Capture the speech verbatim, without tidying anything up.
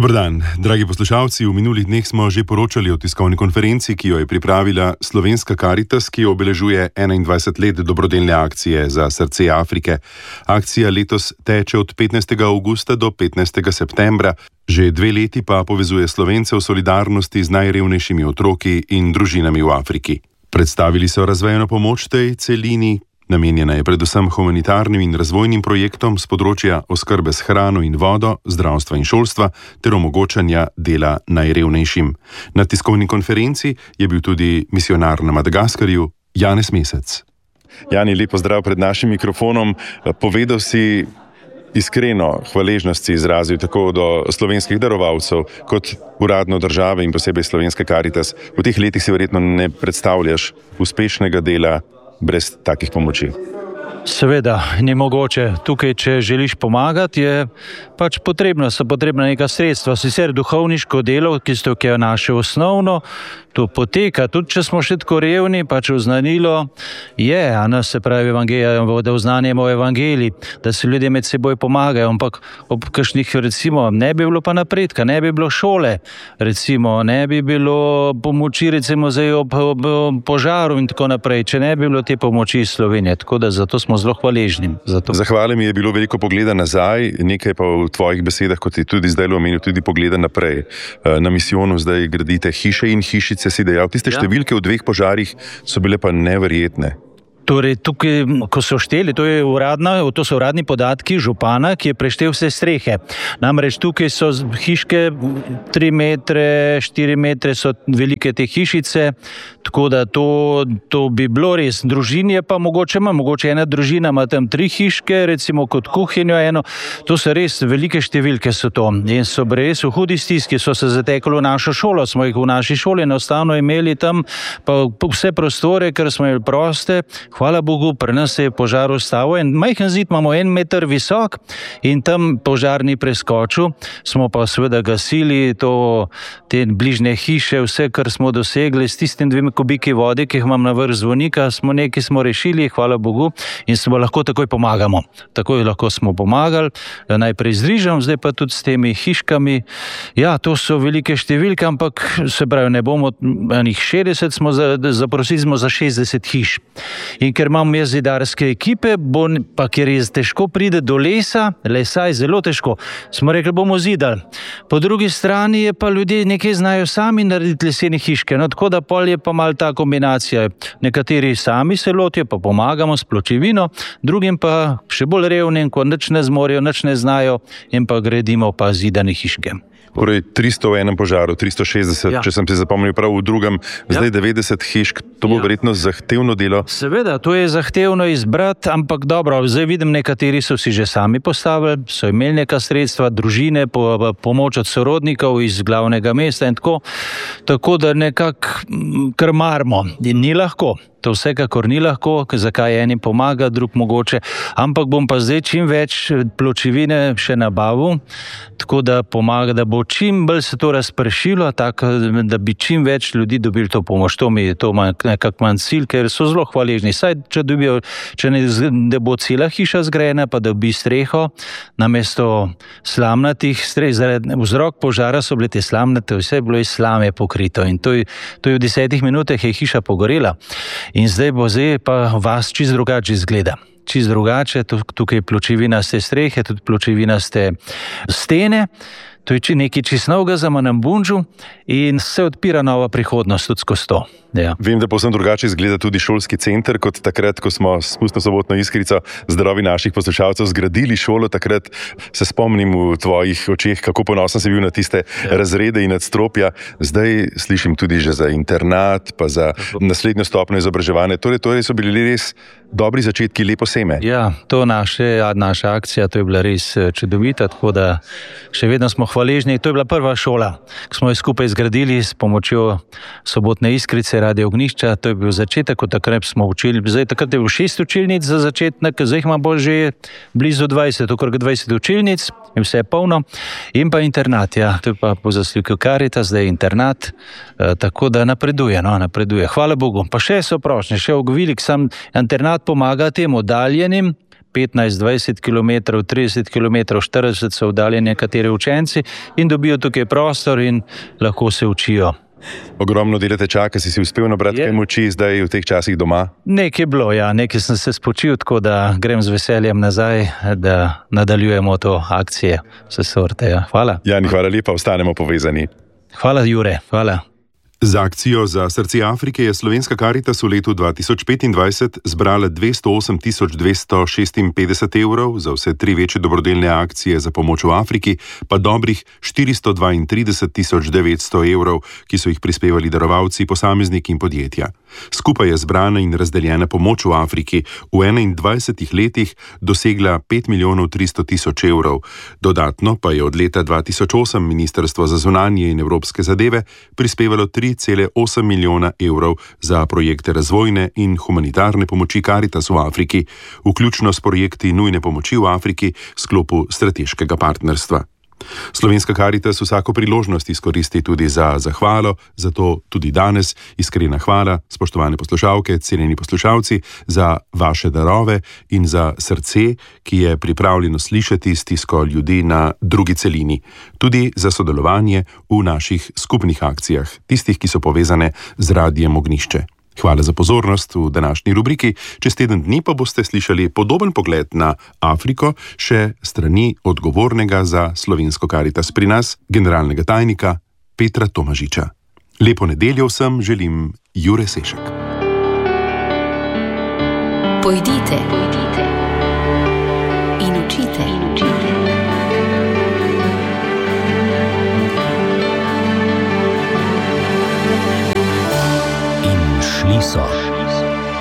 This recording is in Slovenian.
Dober dan, dragi poslušalci. V minulih dneh smo že poročali o tiskovni konferenci, ki jo je pripravila Slovenska Karitas, ki obeležuje enaindvajset let dobrodelne akcije za srce Afrike. Akcija letos teče od petnajstega avgusta do petnajstega septembra. Že dve leti pa povezuje Slovence v solidarnosti z najrevnejšimi otroki in družinami v Afriki. Predstavili so razvejeno pomoč tej celini. Namenjena je predvsem humanitarnim in razvojnim projektom z področja oskrbe s hrano in vodo, zdravstva in šolstva ter omogočanja dela najrevnejšim. Na tiskovni konferenci je bil tudi misionar na Madagaskarju Janez Mesec. Jani, lep pozdrav pred našim mikrofonom. Povedal si iskreno hvaležnost si izrazil tako do slovenskih darovalcev kot uradno države in posebej Slovenska Karitas. V teh letih si verjetno ne predstavljaš uspešnega dela brez takih pomoči. Seveda, ni mogoče. Tukaj, če želiš pomagati, je pač potrebno, so potrebna neka sredstva. Sicer duhovniško delo, ki je naše osnovno, to poteka. Tudi, če smo še tako revni, pač oznanilo je, a ne se pravi evangelij, da oznanjamo evangelij, da se ljudje med seboj pomagajo, ampak ob kakšnih, recimo, ne bi bilo pa napredka, ne bi bilo šole, recimo, ne bi bilo pomoči, recimo, zdaj ob, ob, ob požaru in tako naprej, če ne bi bilo te pomoči iz Slovenije, tako da zato smo zelo hvaležni. Zahvale mi je bilo veliko pogleda nazaj, nekaj pa v tvojih besedah, kot je tudi zdaj omenil, tudi pogleda naprej. Na misijonu zdaj gradite hiše in hišice, si dejal. Tiste ja. Številke v dveh požarih so bile pa neverjetne. Torej, tukaj, ko so šteli, to, je uradna, to so uradni podatki župana, ki je preštel vse strehe. Namreč tukaj so hiške tri metre, štiri metre so velike te hišice, tako da to, to bi bilo res. Družin je pa mogoče ima, mogoče ena družina ima tam tri hiške, recimo kot kuhinjo eno. To so res velike številke so to. In so res v hudi stiski, so se zatekli v našo šolo, smo jih v naši šoli enostavno imeli tam pa vse prostore, ker smo imeli proste. Hvala Bogu, pri nas se je požar ustavil in majhen zid imamo en meter visok in tam požar ni preskočil. Smo pa seveda gasili to, te bližnje hiše, vse, kar smo dosegli s tistim dvema kubiki vode, ki jih imam na vrh zvonika, smo nekaj smo rešili, hvala Bogu, in smo lahko takoj pomagamo. Takoj lahko smo pomagali, najprej z rižem, zdaj pa tudi s temi hiškami. Ja, to so velike številke, ampak se pravi, ne bomo enih šestdeset, smo za, zaprosili smo za šestdeset hiš. In ker imam jaz zidarske ekipe, bo, pa ker je težko pride do lesa, lesa je zelo težko, smo rekli, bomo zidali. Po drugi strani je pa ljudje nekaj znajo sami narediti lesene hiške, no tako da pol je pa malo ta kombinacija. Nekateri sami se lotijo, pa pomagamo s pločevino, drugim pa še bolj revnim, ko nič ne zmorejo, nič ne znajo in pa gradimo pa zidane hiške. Torej tristo v enem požaru, tristo šestdeset, ja. Če sem si zapomnil prav v drugem, ja. Zdaj devetdeset hišk, to bo ja. Verjetno zahtevno delo. Seveda, to je zahtevno izbrati, ampak dobro, zdaj vidim, nekateri so si že sami postavili, so imeli neka sredstva, družine, po, pomoč od sorodnikov iz glavnega mesta in tako, tako da nekako krmarimo in ni lahko. To vsekakor ni lahko, zakaj enim pomaga, drug mogoče, ampak bom pa zdaj čim več pločevine še nabavil, tako da pomaga, da bo čim bolj se to razpršilo, tako da bi čim več ljudi dobili to pomoč. To mi je to nekak manj cilj, ker so zelo hvaležni. Saj, če dobijo, če ne, da bo cela hiša zgrajena, pa da bi streho, namesto slamnatih streh, zaradi vzrok požara so bile te slamnate, vse je bilo iz slame pokrito in to je, to je v desetih minutah je hiša pogorela. In zdaj bo zdaj pa vas čisto drugače izgleda. Čisto drugače, tukaj pločevinaste strehe, tudi pločevinaste stene. To je nekaj čisto novega za Manambundžu in se odpira nova prihodnost tudi skozi to. Ja. Vem, da povsem drugače izgleda tudi šolski center, kot takrat, ko smo s Pustno sobotno iskrico zdravi naših poslušalcev zgradili šolo. Takrat se spomnim v tvojih očeh, kako ponosen si bil na tiste ja. Razrede in nadstropja. Zdaj slišim tudi že za internat, pa za naslednjo stopnjo izobraževanja. Torej, torej so bili res dobri začetki, lepo seme. Ja, to naše, naša akcija, to je bila res čudovita, tako da še vedno smo hvaležni. To je bila prva šola, ki smo jo skupaj zgradili s pomočjo Sobotne iskrice, Radio Ognjišča. To je bil začetek, ko takrat smo učili. Zdaj takrat je bilo šest učilnic za začetnek, zdaj imamo bolj že blizu dvajset, okrog dvajset učilnic in vse je polno. In pa internat, ja, to je pa po zaslugi Karitas, zdaj je internat, e, tako da napreduje, no, napreduje. Hvala Bogu. Pa še so prošnje, še ogovilik, sam internat pomaga tem oddaljenim, petnajst, dvajset kilometrov, trideset kilometrov, štirideset so oddaljeni nekateri učenci in dobijo tukaj prostor in lahko se učijo. Ogromno delate čaka, si si uspel nabrati kaj moči zdaj v teh časih doma? Nekaj je bilo, ja, nekaj sem se spočil, tako da grem z veseljem nazaj, da nadaljujemo to akcije, vse sorte. Ja. Hvala. Jani, hvala lepa, ostanemo povezani. Hvala, Jure, hvala. Z akcijo za srce Afrike je Slovenska Karitas v letu dva tisoč petindvajset zbrala dvesto osem tisoč dvesto šestinpetdeset evrov, za vse tri večje dobrodelne akcije za pomoč v Afriki pa dobrih štiristo dvaintrideset tisoč devetsto evrov, ki so jih prispevali darovalci, posamezniki in podjetja. Skupaj je zbrana in razdeljena pomoč v Afriki v enaindvajsetih letih dosegla pet milijonov tristo tisoč evrov. Dodatno pa je od leta dva tisoč osem Ministrstvo za zunanje in evropske zadeve prispevalo tri cele osem milijona evrov za projekte razvojne in humanitarne pomoči Karitas v Afriki, vključno s projekti nujne pomoči v Afriki v sklopu strateškega partnerstva. Slovenska Karitas vsako priložnost izkoristi tudi za zahvalo, zato tudi danes iskrena hvala, spoštovane poslušalke, cenjeni poslušalci, za vaše darove in za srce, ki je pripravljeno slišati stisko ljudi na drugi celini, tudi za sodelovanje v naših skupnih akcijah, tistih, ki so povezane z Radijem Ognjišče. Hvala za pozornost v današnji rubriki. Čez teden dni pa boste slišali podoben pogled na Afriko še strani odgovornega za Slovensko Karitas pri nas, generalnega tajnika Petra Tomažiča. Lepo nedeljo vsem želim Jure Sešek. Pojdite, pojdite in učite, in učite. Šli so.